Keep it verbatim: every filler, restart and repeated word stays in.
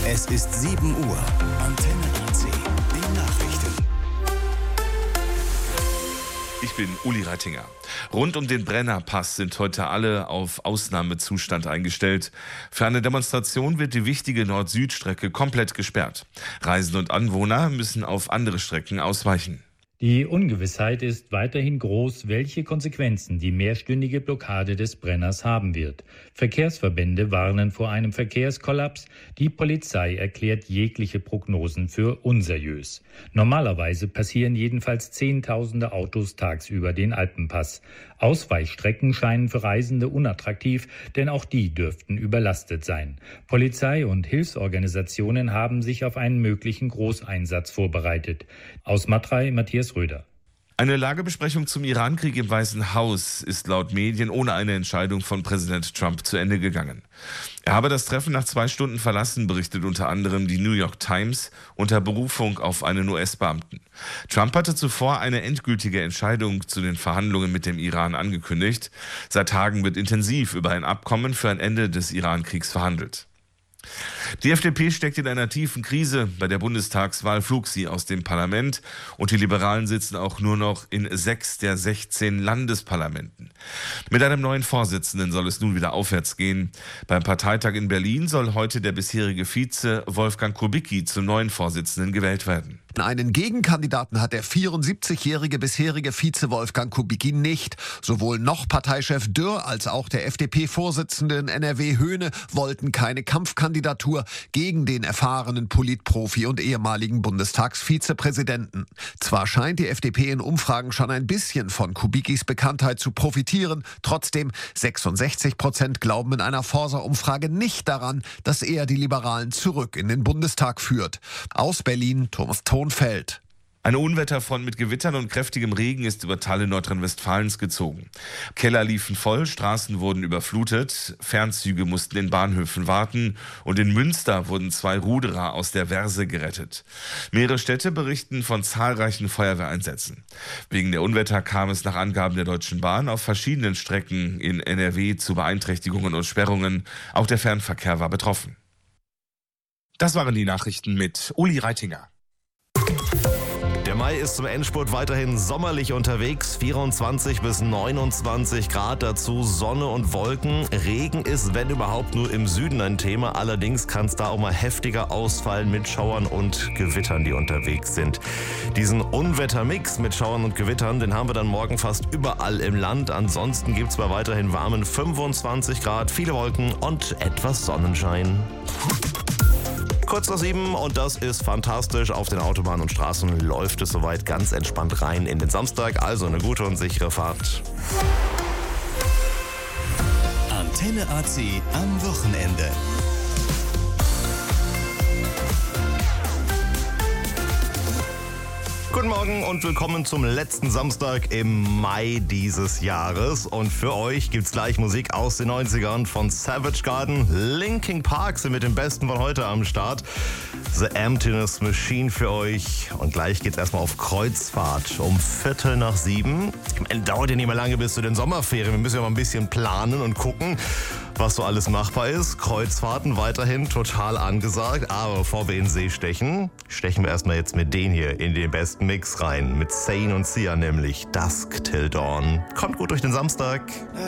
Es ist sieben Uhr. Antenne A C. Die Nachrichten. Ich bin Uli Reitinger. Rund um den Brennerpass sind heute alle auf Ausnahmezustand eingestellt. Für eine Demonstration wird die wichtige Nord-Süd-Strecke komplett gesperrt. Reisende und Anwohner müssen auf andere Strecken ausweichen. Die Ungewissheit ist weiterhin groß, welche Konsequenzen die mehrstündige Blockade des Brenners haben wird. Verkehrsverbände warnen vor einem Verkehrskollaps. Die Polizei erklärt jegliche Prognosen für unseriös. Normalerweise passieren jedenfalls Zehntausende Autos tagsüber den Alpenpass. Ausweichstrecken scheinen für Reisende unattraktiv, denn auch die dürften überlastet sein. Polizei und Hilfsorganisationen haben sich auf einen möglichen Großeinsatz vorbereitet. Aus Matrei, Matthias Röder. Eine Lagebesprechung zum Irankrieg im Weißen Haus ist laut Medien ohne eine Entscheidung von Präsident Trump zu Ende gegangen. Er habe das Treffen nach zwei Stunden verlassen, berichtet unter anderem die New York Times unter Berufung auf einen U S-Beamten. Trump hatte zuvor eine endgültige Entscheidung zu den Verhandlungen mit dem Iran angekündigt. Seit Tagen wird intensiv über ein Abkommen für ein Ende des Irankriegs verhandelt. Die F D P steckt in einer tiefen Krise. Bei der Bundestagswahl flog sie aus dem Parlament und die Liberalen sitzen auch nur noch in sechs der sechzehn Landesparlamenten. Mit einem neuen Vorsitzenden soll es nun wieder aufwärts gehen. Beim Parteitag in Berlin soll heute der bisherige Vize Wolfgang Kubicki zum neuen Vorsitzenden gewählt werden. Einen Gegenkandidaten hat der vierundsiebzigjährige bisherige Vize Wolfgang Kubicki nicht. Sowohl noch Parteichef Dürr als auch der F D P-Vorsitzende in N R W Höhne wollten keine Kampfkandidatur gegen den erfahrenen Politprofi und ehemaligen Bundestagsvizepräsidenten. Zwar scheint die F D P in Umfragen schon ein bisschen von Kubickis Bekanntheit zu profitieren, trotzdem sechsundsechzig Prozent glauben in einer Forsa-Umfrage nicht daran, dass er die Liberalen zurück in den Bundestag führt. Aus Berlin, Thomas Thonfeld. Eine Unwetterfront mit Gewittern und kräftigem Regen ist über Teile Nordrhein-Westfalens gezogen. Keller liefen voll, Straßen wurden überflutet, Fernzüge mussten in Bahnhöfen warten und in Münster wurden zwei Ruderer aus der Verse gerettet. Mehrere Städte berichten von zahlreichen Feuerwehreinsätzen. Wegen der Unwetter kam es nach Angaben der Deutschen Bahn auf verschiedenen Strecken in N R W zu Beeinträchtigungen und Sperrungen. Auch der Fernverkehr war betroffen. Das waren die Nachrichten mit Uli Reitinger. Der Mai ist zum Endspurt weiterhin sommerlich unterwegs, vierundzwanzig bis neunundzwanzig Grad, dazu Sonne und Wolken. Regen ist, wenn überhaupt, nur im Süden ein Thema. Allerdings kann es da auch mal heftiger ausfallen mit Schauern und Gewittern, die unterwegs sind. Diesen Unwettermix mit Schauern und Gewittern, den haben wir dann morgen fast überall im Land. Ansonsten gibt es bei weiterhin warmen fünfundzwanzig Grad, viele Wolken und etwas Sonnenschein. Kurz nach sieben und das ist fantastisch. Auf den Autobahnen und Straßen läuft es soweit ganz entspannt rein in den Samstag. Also eine gute und sichere Fahrt. Antenne A C am Wochenende. Guten Morgen und willkommen zum letzten Samstag im Mai dieses Jahres. Und für euch gibt's gleich Musik aus den neunzigern von Savage Garden. Linkin Park sind mit dem Besten von heute am Start. The Emptiness Machine für euch. Und gleich geht's erstmal auf Kreuzfahrt um Viertel nach sieben. Am Ende dauert ja nicht mehr lange bis zu den Sommerferien. Wir müssen ja mal ein bisschen planen und gucken, was so alles machbar ist. Kreuzfahrten weiterhin total angesagt. Aber bevor wir in den See stechen, stechen wir erstmal jetzt mit denen hier in den besten Mix rein. Mit Zayn und Sia, nämlich Dusk Till Dawn. Kommt gut durch den Samstag.